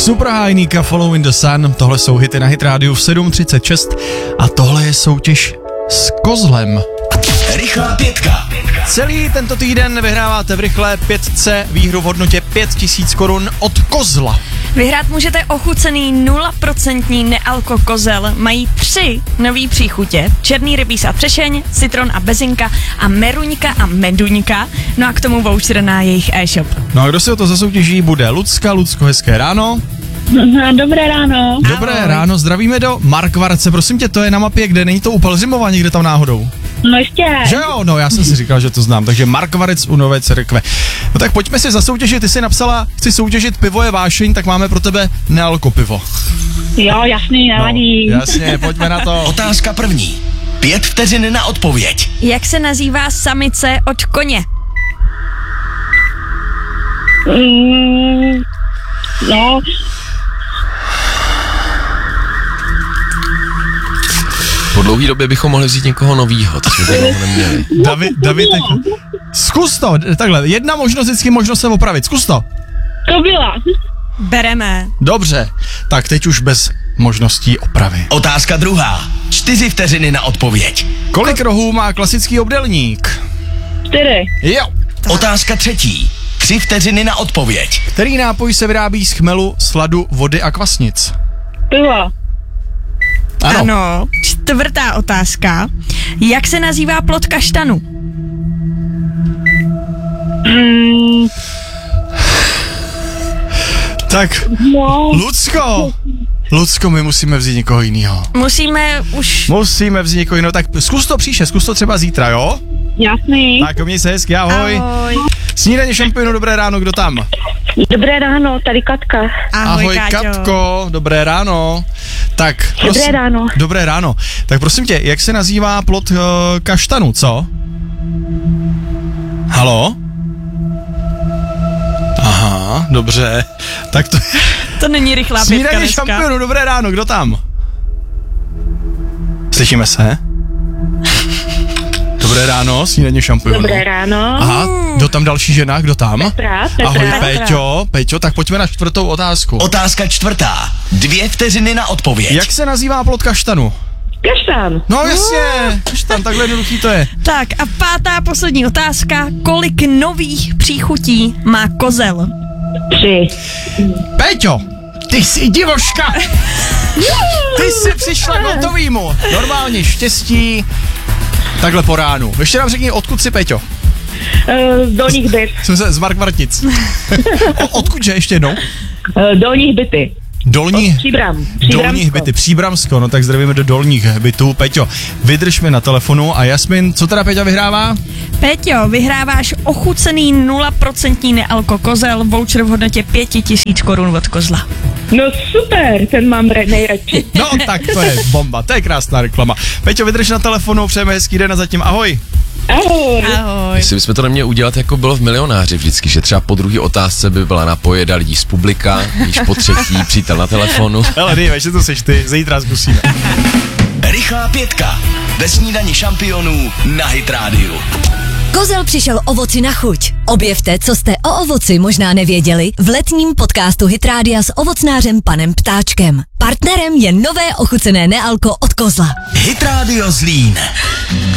Superhajníka Follow in the Sun, tohle jsou hity na Hit rádiu v 7:36 a tohle je soutěž s kozlem. Rychlá pětka. Celý tento týden vyhráváte v rychlé pětce výhru v hodnotě 5000 korun od kozla. Vyhrát můžete ochucený 0% nealko kozel. Mají 3 nový příchutě. Černý rybíz a třešeň, citron a bezinka a meruňka a meduňka. No a k tomu voucher na jejich e-shop. No a kdo si o to zasoutěží, bude Lucka. Lucko, hezké ráno. Dobré ráno. Dobré ráno, zdravíme do Markvarce. Prosím tě, to je na mapě, kde není to u Pelhřimova někde tam náhodou? No ještě. Že jo, no já jsem si říkal, že to znám, takže Markvarec u Nové Církve. No tak pojďme si zasoutěžit, ty jsi napsala, chci soutěžit pivo je vášeň, tak máme pro tebe nealko pivo. Jo, jasný, nevadí. No, jasně, pojďme na to. Otázka první. 5 vteřin na odpověď. Jak se nazývá samice od koně? No, Po dlouhé době bychom mohli vzít někoho novýho, to jsme tady dlouho neměli. David, zkus to, takhle, jedna možnost, vždycky možnost se opravit, zkus to. to byla. Bereme. Dobře, tak teď už bez možností opravy. Otázka druhá. 4 vteřiny na odpověď. Kolik rohů má klasický obdélník? 4. Jo. Otázka třetí. 3 vteřiny na odpověď. Který nápoj se vyrábí z chmelu, sladu, vody a kvasnic? Pivo. Ano. Čtvrtá otázka. Jak se nazývá plod kaštanu? Tak, No, Lucko, my musíme vzít někoho jiného. Musíme vzít někoho jiného, tak zkus to příště, zkus to třeba zítra, jo? jasný. Tak, měj se hezky, ahoj. Ahoj. Snídaně šampionu, dobré ráno, kdo tam? Dobré ráno, tady Katka. Ahoj, Káťo. Katko, dobré ráno. Tak, Dobré ráno. Dobré ráno. Tak prosím tě, jak se nazývá plod kaštanu, co? Halo? Aha, dobře. Tak to To není rychlá pětka Snídaně dneska. šampionu, dobré ráno, kdo tam? Slyšíme se? Dobré ráno, snídaně šampionu. Dobré ráno. Aha, kdo tam další žena, kdo tam? Petra. Ahoj, Péťo, tak pojďme na čtvrtou otázku. Otázka čtvrtá. 2 vteřiny na odpověď. Jak se nazývá plod kaštanu? Kaštan. No jasně, kaštan, takhle jednoduchý to je. Tak a pátá poslední otázka. Kolik nových příchutí má kozel? 3. Péťo, ty jsi divoška! Ty jsi přišla k hotovýmu. Normálně štěstí. Takhle po ránu. Ještě nám řekni, odkud jsi, Péťo? Z Dolních byt. Jsem se z Markvartic. Odkudže ještě jednou? Dolních byty. Dolních byty, Příbramsko, no tak zdravíme do Dolních bytů. Péťo, vydrž mi na telefonu a Jasmin, co teda Péťa vyhrává? Péťo, vyhráváš ochucený 0% nealko kozel, voucher v hodnotě 5000 korun od kozla. No super, ten mám nejradši. No tak to je bomba, to je krásná reklama. Péťo, vydrž na telefonu, přejeme hezký den a zatím ahoj. Ahoj. Ahoj. Jestli bychom to neměli udělat, jako bylo v Milionáři vždycky, že třeba po druhé otázce by byla napojeda lidí z publika, již po třetí přítel na telefonu. Hele, dej, že to seš ty, zítra zkusíme. Rychlá pětka. Ve snídani šampionů na Hit rádiu. Kozel přišel ovoci na chuť. Objevte, co jste o ovoci možná nevěděli v letním podcastu Hit Rádia s ovocnářem panem Ptáčkem. Partnerem je nové ochucené nealko od Kozla. Hit rádio Zlín.